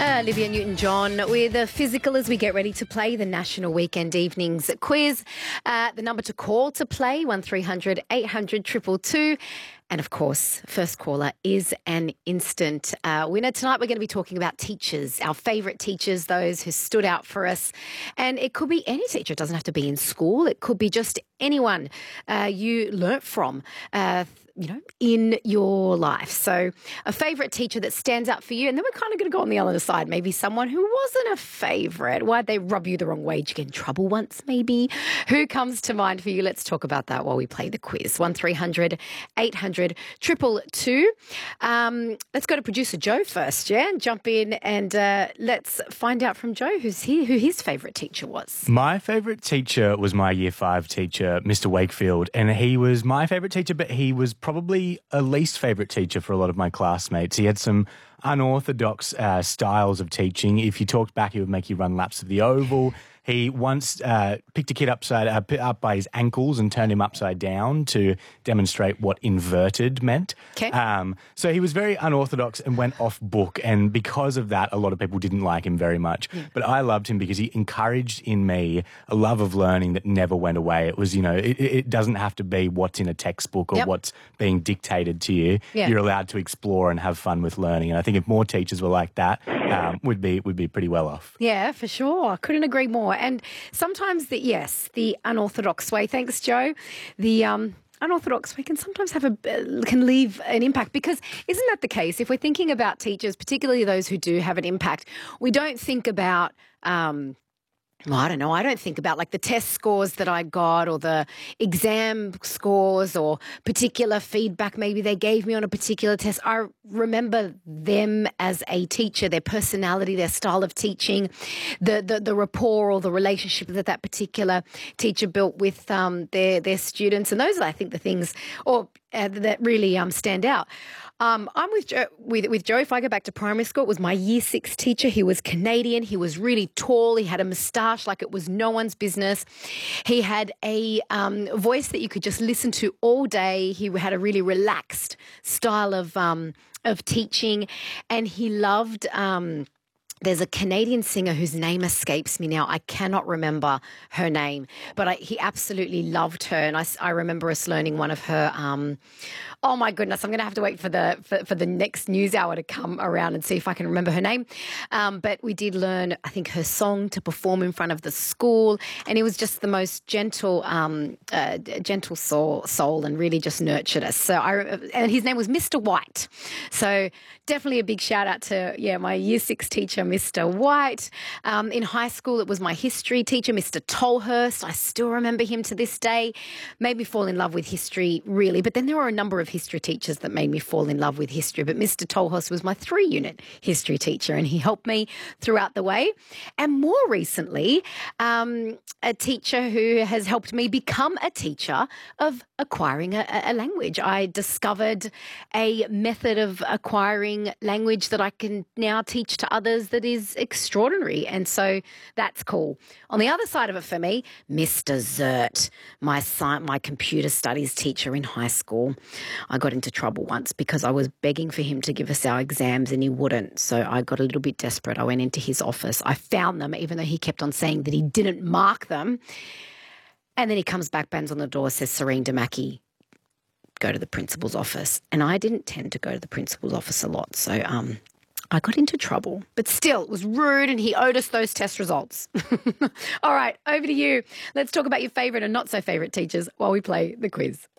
Olivia Newton-John with a physical as we get ready to play the National Weekend Evenings Quiz. The number to call to play, 1300 800 222. And, of course, first caller is an instant winner. Tonight we're going to be talking about teachers, our favourite teachers, those who stood out for us. And it could be any teacher. It doesn't have to be in school. It could be just anyone you learnt from, in your life. So a favourite teacher that stands out for you. And then we're kind of going to go on the other side. Maybe someone who wasn't a favourite. Why'd they rub you the wrong way? Did you get in trouble once maybe? Who comes to mind for you? Let's talk about that while we play the quiz. 1300 800 222. Let's go to producer Joe first, yeah? And jump in and let's find out from Joe who his favourite teacher was. My favourite teacher was my Year 5 teacher, Mr. Wakefield, and he was my favourite teacher, but he was probably a least favourite teacher for a lot of my classmates. He had some unorthodox styles of teaching. If you talked back, he would make you run laps of the oval. He once picked a kid up by his ankles and turned him upside down to demonstrate what inverted meant. Okay. So he was very unorthodox and went off book, and because of that, a lot of people didn't like him very much. Yeah. But I loved him because he encouraged in me a love of learning that never went away. It was, it doesn't have to be what's in a textbook or what's being dictated to you. Yeah. You're allowed to explore and have fun with learning. And I think if more teachers were like that, we'd be pretty well off. Yeah, for sure. I couldn't agree more. And sometimes the unorthodox way, thanks, Joe, the unorthodox way can sometimes can leave an impact, because isn't that the case? If we're thinking about teachers, particularly those who do have an impact, we don't think about I don't think about like the test scores that I got or the exam scores or particular feedback maybe they gave me on a particular test. I remember them as a teacher, their personality, their style of teaching, the rapport or the relationship that particular teacher built with their students. And those are, I think, the things that really stand out. I'm with Joe. If I go back to primary school, it was my Year 6 teacher. He was Canadian. He was really tall. He had a moustache like it was no one's business. He had a voice that you could just listen to all day. He had a really relaxed style of teaching, and he loved. There's a Canadian singer whose name escapes me now. I cannot remember her name, but he absolutely loved her. And I remember us learning one of her, oh my goodness, I'm going to have to wait for the next news hour to come around and see if I can remember her name. But we did learn, I think, her song to perform in front of the school. And it was just the most gentle soul and really just nurtured us. And his name was Mr. White. So definitely a big shout out to, my Year 6 teacher, Mr. White. In high school, it was my history teacher, Mr. Tolhurst. I still remember him to this day. Made me fall in love with history, really. But then there were a number of history teachers that made me fall in love with history. But Mr. Tolhurst was my 3-unit history teacher, and he helped me throughout the way. And more recently, a teacher who has helped me become a teacher of acquiring a language. I discovered a method of acquiring language that I can now teach to others that is extraordinary, and so that's cool. On the other side of it for me, Mr. Zert, my computer studies teacher in high school. I got into trouble once because I was begging for him to give us our exams and he wouldn't, so I got a little bit desperate. I went into his office. I found them, even though he kept on saying that he didn't mark them, and then he comes back, bangs on the door, says, "Serene Damaki, go to the principal's office." And I didn't tend to go to the principal's office a lot, so I got into trouble, but still, it was rude and he owed us those test results. All right, over to you. Let's talk about your favourite and not so favourite teachers while we play the quiz.